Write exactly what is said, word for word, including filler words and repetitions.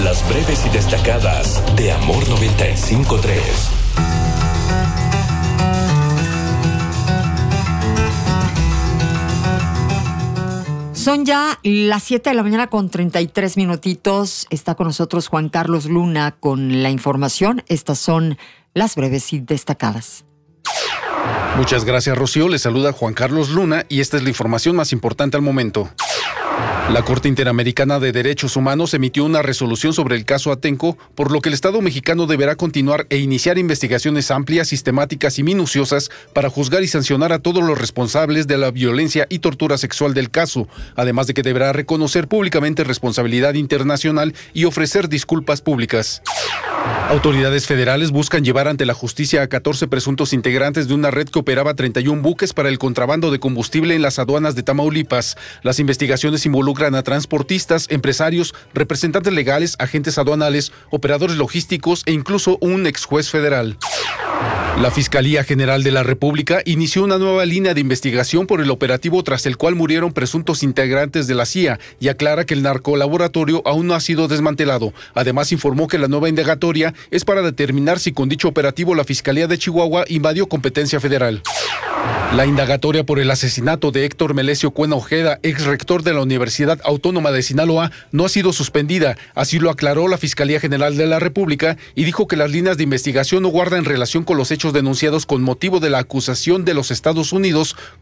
Las breves y destacadas de Amor noventa y cinco punto tres. Son ya las siete de la mañana con treinta y tres minutitos. Está con nosotros Juan Carlos Luna con la información. Estas son las breves y destacadas. Muchas gracias, Rocío. Le saluda Juan Carlos Luna y esta es la información más importante al momento. La Corte Interamericana de Derechos Humanos emitió una resolución sobre el caso Atenco, por lo que el Estado mexicano deberá continuar e iniciar investigaciones amplias, sistemáticas y minuciosas para juzgar y sancionar a todos los responsables de la violencia y tortura sexual del caso, además de que deberá reconocer públicamente responsabilidad internacional y ofrecer disculpas públicas. Autoridades federales buscan llevar ante la justicia a catorce presuntos integrantes de una red que operaba treinta y un buques para el contrabando de combustible en las aduanas de Tamaulipas. Las investigaciones involucran a transportistas, empresarios, representantes legales, agentes aduanales, operadores logísticos e incluso un ex juez federal. La Fiscalía General de la República inició una nueva línea de investigación por el operativo tras el cual murieron presuntos integrantes de la C I A y aclara que el narcolaboratorio aún no ha sido desmantelado. Además, informó que la nueva indagatoria es para determinar si con dicho operativo la Fiscalía de Chihuahua invadió competencia federal. La indagatoria por el asesinato de Héctor Melesio Cuena Ojeda, ex rector de la Universidad Autónoma de Sinaloa, no ha sido suspendida. Así lo aclaró la Fiscalía General de la República y dijo que las líneas de investigación no guardan relación con los hechos denunciados con motivo de la acusación de los Estados Unidos